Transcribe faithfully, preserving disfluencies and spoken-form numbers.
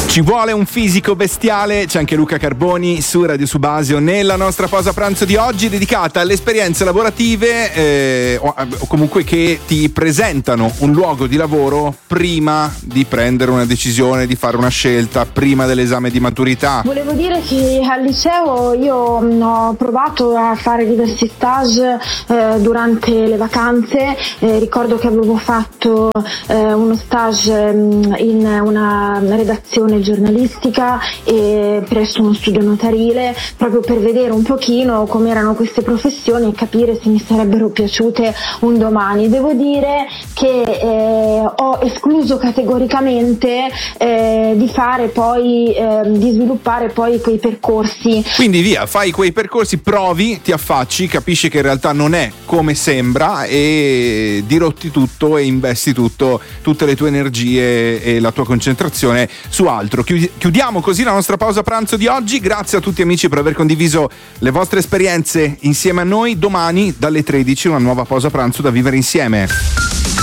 Ci vuole un fisico bestiale, c'è anche Luca Carboni su Radio Subasio nella nostra pausa pranzo di oggi dedicata alle esperienze lavorative eh, o, o comunque che ti presentano un luogo di lavoro prima di prendere una decisione, di fare una scelta, prima dell'esame di maturità. Volevo dire che al liceo io mh, ho provato a fare diversi stage eh, durante le vacanze, eh, ricordo che avevo fatto eh, uno stage mh, in una redazione giornalistica e presso uno studio notarile, proprio per vedere un pochino come erano queste professioni e capire se mi sarebbero piaciute un domani. Devo dire che eh, ho escluso categoricamente eh, di fare poi eh, di sviluppare poi quei percorsi. Quindi via, fai quei percorsi, provi, ti affacci, capisci che in realtà non è come sembra e dirotti tutto e investi tutto, tutte le tue energie e la tua concentrazione su altro. Chiudiamo così la nostra pausa pranzo di oggi. Grazie a tutti amici per aver condiviso le vostre esperienze insieme a noi. Domani dalle tredici una nuova pausa pranzo da vivere insieme.